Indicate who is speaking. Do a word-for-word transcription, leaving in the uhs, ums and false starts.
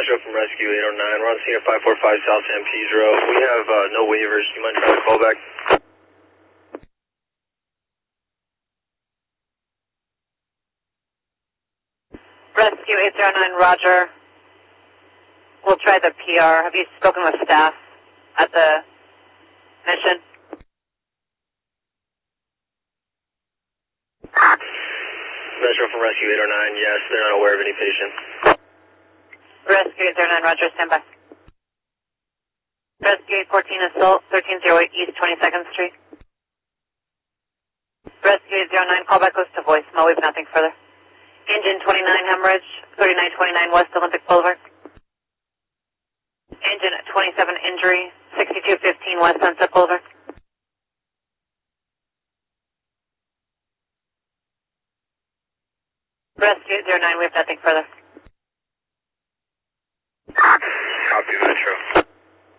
Speaker 1: Metro from Rescue eight oh nine. We're on scene at five four five South San Pedro. We have uh, no waivers. Do you mind trying to call back?
Speaker 2: Rescue eight zero nine, Roger. We'll try the P R. Have you spoken with staff at the mission?
Speaker 1: Metro from Rescue eight oh nine, yes, they're not aware of any patient.
Speaker 2: Rescue eight zero nine, Roger, stand by. Rescue eight fourteen, assault, thirteen oh eight East twenty-second Street. Rescue eight zero nine, callback goes to voicemail, we have nothing further. Engine twenty-nine, hemorrhage, thirty-nine twenty-nine West Olympic Boulevard. Engine twenty-seven, injury, sixty-two fifteen West Sunset Boulevard. Rescue eight zero nine, we have nothing further.
Speaker 1: Copy, Metro.